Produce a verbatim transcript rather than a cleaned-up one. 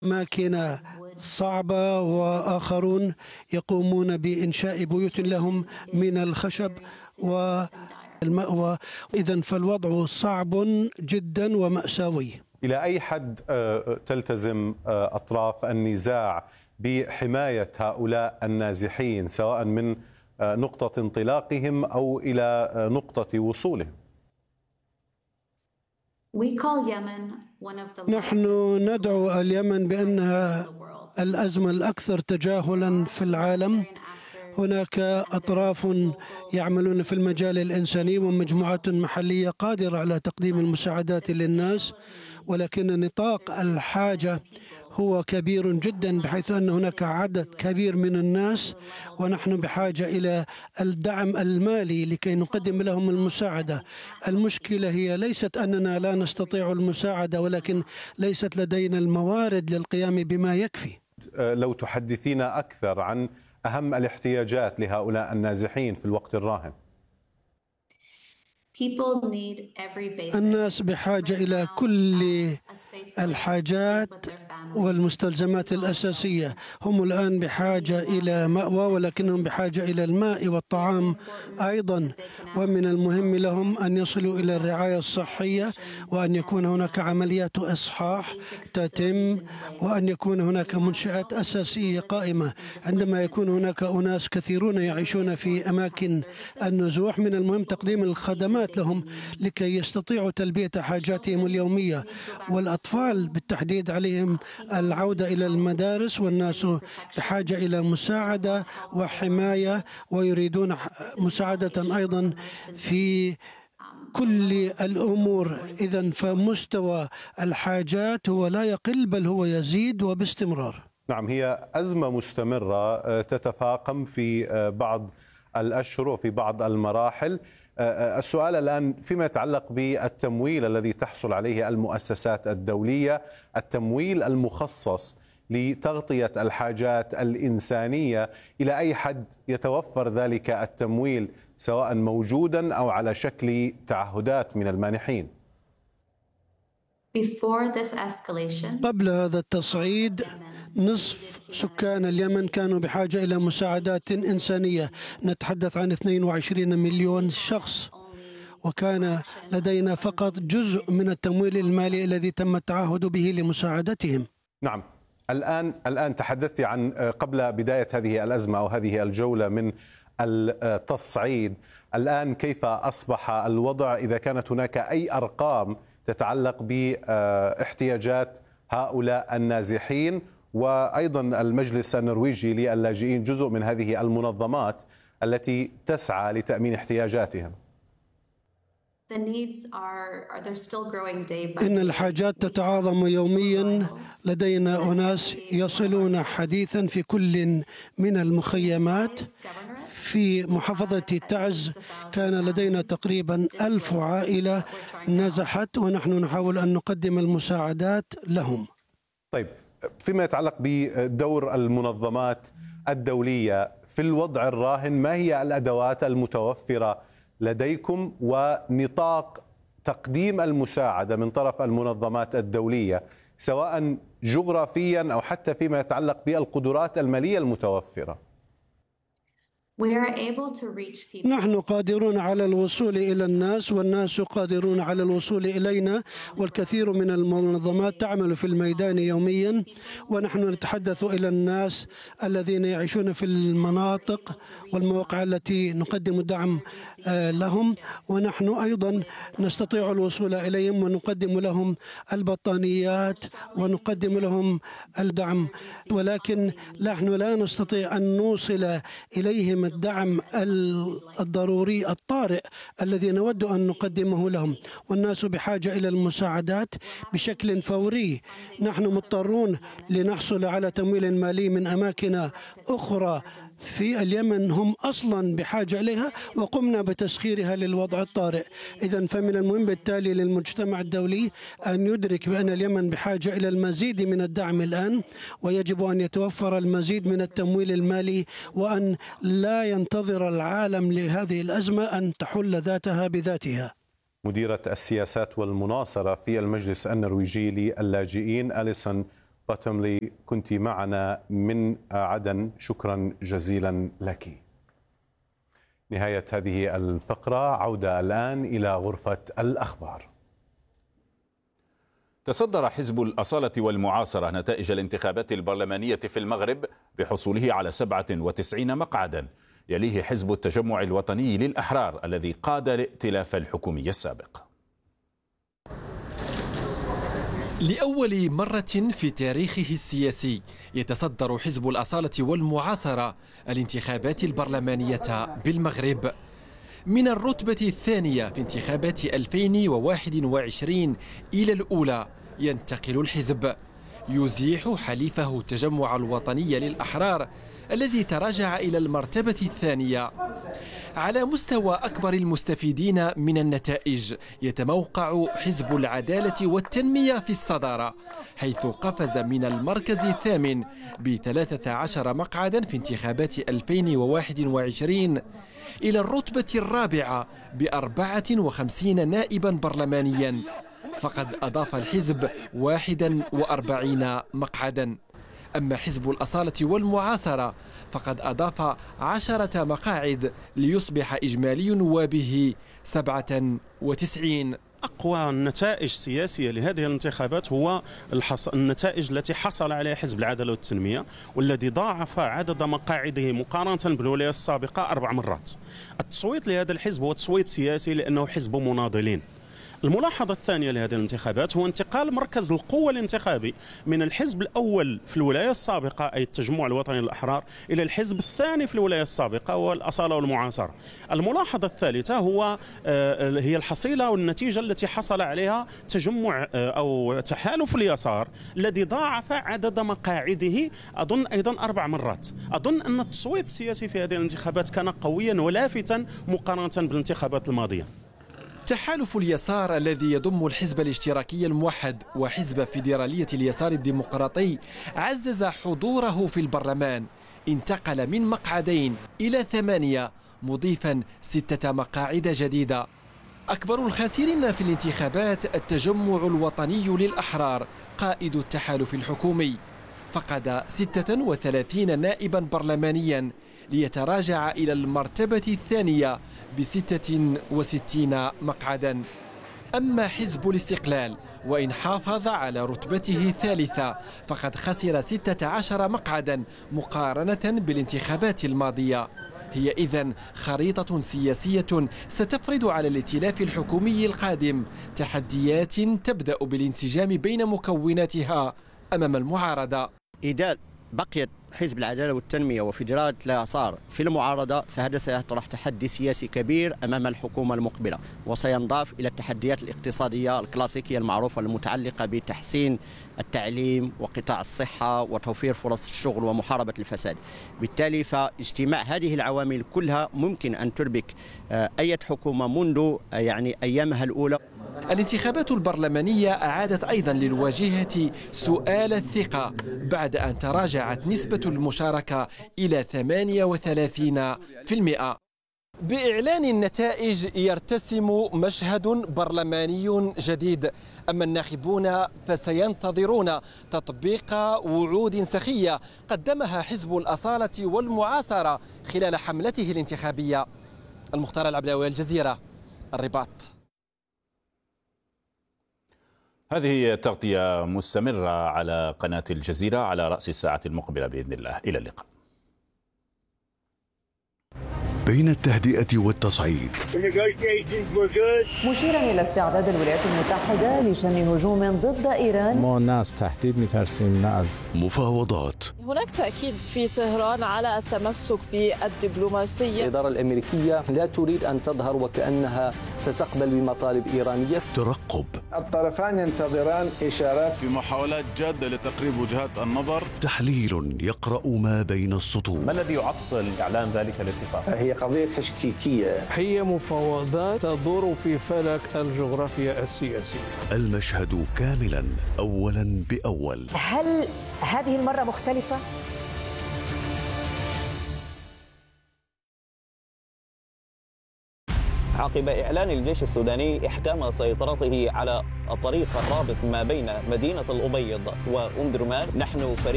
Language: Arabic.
أماكن صعبة، وآخرون يقومون بإنشاء بيوت لهم من الخشب والمأوى. إذن فالوضع صعب جدا ومأساوي. إلى أي حد تلتزم أطراف النزاع بحماية هؤلاء النازحين سواء من نقطة انطلاقهم أو إلى نقطة وصولهم؟ نحن ندعو اليمن بأنها الأزمة الأكثر تجاهلا في العالم. هناك أطراف يعملون في المجال الإنساني ومجموعات محلية قادرة على تقديم المساعدات للناس، ولكن نطاق الحاجة هو كبير جدا، بحيث أن هناك عدد كبير من الناس ونحن بحاجة إلى الدعم المالي لكي نقدم لهم المساعدة. المشكلة هي ليست أننا لا نستطيع المساعدة، ولكن ليست لدينا الموارد للقيام بما يكفي. لو تحدثينا أكثر عن أهم الاحتياجات لهؤلاء النازحين في الوقت الراهن. الناس بحاجة إلى كل الحاجات والمستلزمات الأساسية. هم الآن بحاجة إلى مأوى، ولكنهم بحاجة إلى الماء والطعام أيضا، ومن المهم لهم أن يصلوا إلى الرعاية الصحية، وأن يكون هناك عمليات إصحاح تتم، وأن يكون هناك منشآت أساسية قائمة. عندما يكون هناك أناس كثيرون يعيشون في أماكن النزوح، من المهم تقديم الخدمات لهم لكي يستطيعوا تلبية حاجاتهم اليومية. والأطفال بالتحديد عليهم العودة إلى المدارس، والناس بحاجة إلى مساعدة وحماية، ويريدون مساعدة أيضا في كل الأمور. إذن فمستوى الحاجات هو لا يقل بل هو يزيد وباستمرار. نعم، هي أزمة مستمرة تتفاقم في بعض الأشهر وفي بعض المراحل. السؤال الآن فيما يتعلق بالتمويل الذي تحصل عليه المؤسسات الدولية، التمويل المخصص لتغطية الحاجات الإنسانية، إلى أي حد يتوفر ذلك التمويل سواء موجودا أو على شكل تعهدات من المانحين؟ قبل هذا التصعيد نصف سكان اليمن كانوا بحاجة إلى مساعدات إنسانية. نتحدث عن اثنين وعشرين مليون شخص، وكان لدينا فقط جزء من التمويل المالي الذي تم التعهد به لمساعدتهم. نعم، الآن الآن تحدثت عن قبل بداية هذه الأزمة أو هذه الجولة من التصعيد. الآن كيف أصبح الوضع؟ إذا كانت هناك أي أرقام تتعلق باحتياجات هؤلاء النازحين، وأيضا المجلس النرويجي للاجئين جزء من هذه المنظمات التي تسعى لتأمين احتياجاتهم. إن الحاجات تتعاظم يوميا. لدينا أناس يصلون حديثا في كل من المخيمات. في محافظة تعز كان لدينا تقريبا ألف عائلة نزحت، ونحن نحاول أن نقدم المساعدات لهم. طيب، فيما يتعلق بدور المنظمات الدولية في الوضع الراهن، ما هي الأدوات المتوفرة لديكم ونطاق تقديم المساعدة من طرف المنظمات الدولية، سواء جغرافيا أو حتى فيما يتعلق بالقدرات المالية المتوفرة؟ نحن قادرون على الوصول إلى الناس، والناس قادرون على الوصول إلينا، والكثير من المنظمات تعمل في الميدان يوميا، ونحن نتحدث إلى الناس الذين يعيشون في المناطق والمواقع التي نقدم الدعم لهم، ونحن أيضا نستطيع الوصول إليهم ونقدم لهم البطانيات ونقدم لهم الدعم، ولكن نحن لا نستطيع أن نوصل إليهم الدعم الضروري الطارئ الذي نود أن نقدمه لهم. والناس بحاجة إلى المساعدات بشكل فوري. نحن مضطرون لنحصل على تمويل مالي من أماكن أخرى في اليمن هم أصلا بحاجة إليها، وقمنا بتسخيرها للوضع الطارئ. إذن فمن المهم بالتالي للمجتمع الدولي أن يدرك بأن اليمن بحاجة إلى المزيد من الدعم الآن، ويجب أن يتوفر المزيد من التمويل المالي، وأن لا ينتظر العالم لهذه الأزمة أن تحل ذاتها بذاتها. مديرة السياسات والمناصرة في المجلس النرويجي للاجئين أليسون قاتملي كنت معنا من عدن، شكرا جزيلا لك. نهاية هذه الفقرة، عودة الآن إلى غرفة الأخبار. تصدر حزب الأصالة والمعاصرة نتائج الانتخابات البرلمانية في المغرب بحصوله على سبعة وتسعين مقعدا، يليه حزب التجمع الوطني للأحرار الذي قاد الائتلاف الحكومي السابق. لأول مرة في تاريخه السياسي يتصدر حزب الأصالة والمعاصرة الانتخابات البرلمانية بالمغرب. من الرتبة الثانية في انتخابات ألفين وواحد وعشرين إلى الأولى ينتقل الحزب، يزيح حليفه التجمع الوطني للأحرار الذي تراجع إلى المرتبة الثانية. على مستوى أكبر المستفيدين من النتائج يتموقع حزب العدالة والتنمية في الصدارة، حيث قفز من المركز الثامن بثلاثة عشر مقعدا في انتخابات ألفين وواحد وعشرين إلى الرتبة الرابعة بأربعة وخمسين نائبا برلمانيا، فقد أضاف الحزب واحد وأربعين مقعدا. أما حزب الأصالة والمعاصرة فقد أضاف عشرة مقاعد ليصبح إجمالي نوابه سبعة وتسعين. أقوى النتائج السياسية لهذه الانتخابات هو الحص... النتائج التي حصل عليها حزب العدالة والتنمية، والذي ضاعف عدد مقاعده مقارنة بالولاية السابقة أربع مرات. التصويت لهذا الحزب هو تصويت سياسي لأنه حزب مناضلين. الملاحظة الثانية لهذه الانتخابات هو انتقال مركز القوة الانتخابي من الحزب الأول في الولاية السابقة أي التجمع الوطني للأحرار إلى الحزب الثاني في الولاية السابقة والأصالة والمعاصرة. الملاحظة الثالثة هو هي الحصيلة والنتيجة التي حصل عليها تجمع أو تحالف اليسار الذي ضاعف عدد مقاعده أظن أيضا أربع مرات. أظن أن التصويت السياسي في هذه الانتخابات كان قويا ولافتا مقارنة بالانتخابات الماضية. تحالف اليسار الذي يضم الحزب الاشتراكي الموحد وحزب فيدرالية اليسار الديمقراطي عزز حضوره في البرلمان، انتقل من مقعدين إلى ثمانية مضيفا ستة مقاعد جديدة. أكبر الخاسرين في الانتخابات التجمع الوطني للأحرار قائد التحالف الحكومي، فقد ستة وثلاثين نائبا برلمانيا ليتراجع إلى المرتبة الثانية بستة وستين مقعدا. أما حزب الاستقلال وإن حافظ على رتبته الثالثة فقد خسر ستة عشر مقعدا مقارنة بالانتخابات الماضية. هي إذن خريطة سياسية ستفرض على الائتلاف الحكومي القادم تحديات تبدأ بالانسجام بين مكوناتها أمام المعارضة. إذا بقيت حزب العدالة والتنمية وفيدرالية اليسار في المعارضة فهذا سيطرح تحدي سياسي كبير أمام الحكومة المقبلة، وسينضاف إلى التحديات الاقتصادية الكلاسيكية المعروفة المتعلقة بتحسين التعليم وقطاع الصحة وتوفير فرص الشغل ومحاربة الفساد. بالتالي فاجتماع هذه العوامل كلها ممكن أن تربك أي حكومة منذ يعني أيامها الأولى. الانتخابات البرلمانية أعادت أيضا للواجهة سؤال الثقة بعد أن تراجعت نسبة المشاركة إلى ثمانية وثلاثين بالمئة. بإعلان النتائج يرتسم مشهد برلماني جديد، أما الناخبون فسينتظرون تطبيق وعود سخية قدمها حزب الأصالة والمعاصرة خلال حملته الانتخابية. المختار العبلاوي، الجزيرة، الرباط. هذه تغطية مستمرة على قناة الجزيرة على رأس الساعة المقبلة بإذن الله. إلى اللقاء. بين التهدئة والتصعيد، مشيرا إلى استعداد الولايات المتحدة لشن هجوم ضد إيران. ما ناس تهديد مترسم ناس مفاوضات. هناك تأكيد في طهران على التمسك بالدبلوماسية. الإدارة الأمريكية لا تريد أن تظهر وكأنها ستقبل بمطالب إيرانية. ترقب. الطرفان ينتظران إشارات في محاولات جادة لتقريب وجهات النظر. تحليل يقرأ ما بين السطور. ما الذي يعطل إعلان ذلك الاتفاق؟ هي قضية تشكيكية. هي مفاوضات تدور في فلك الجغرافيا السياسية. المشهد كاملا أولا بأول. هل هذه المرة مختلفة؟ عقب إعلان الجيش السوداني إحكام سيطرته على الطريق الرابط ما بين مدينة الأبيض وأم درمان. نحن فريق